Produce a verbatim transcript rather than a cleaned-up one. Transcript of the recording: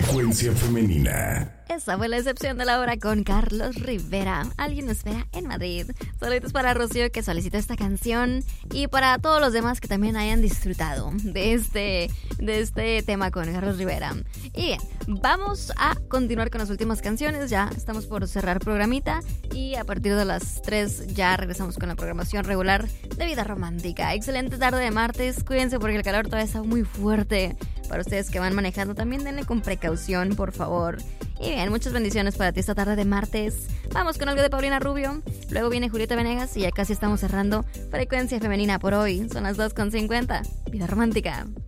Frecuencia femenina. Esa fue la excepción de la hora con Carlos Rivera. Alguien me espera en Madrid. Saludos para Rocío, que solicitó esta canción, y para todos los demás que también hayan disfrutado de este, de este tema con Carlos Rivera. Y bien, vamos a continuar con las últimas canciones. Ya estamos por cerrar programita y a partir de las tres ya regresamos con la programación regular de Vida Romántica. Excelente tarde de martes. Cuídense porque el calor todavía está muy fuerte. Para ustedes que van manejando, también denle con precaución, por favor. Y bien, muchas bendiciones para ti esta tarde de martes. Vamos con algo de Paulina Rubio. Luego viene Julieta Venegas y ya casi estamos cerrando Frecuencia Femenina por hoy. Son las dos con cincuenta. Vida Romántica.